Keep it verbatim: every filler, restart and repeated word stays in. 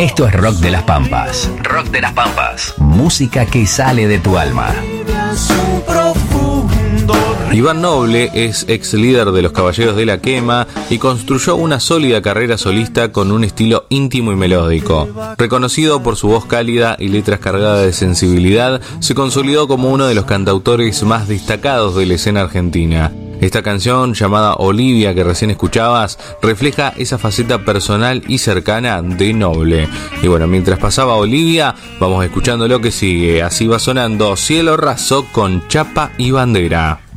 Esto es Rock de las Pampas. Rock de las Pampas. Música que sale de tu alma. Iván Noble es ex líder de los Caballeros de la Quema y construyó una sólida carrera solista con un estilo íntimo y melódico. Reconocido por su voz cálida y letras cargadas de sensibilidad, se consolidó como uno de los cantautores más destacados de la escena argentina. Esta canción, llamada Olivia, que recién escuchabas, refleja esa faceta personal y cercana de Noble. Y bueno, mientras pasaba Olivia, vamos escuchando lo que sigue. Así va sonando Cielo Raso con Chapa y Bandera.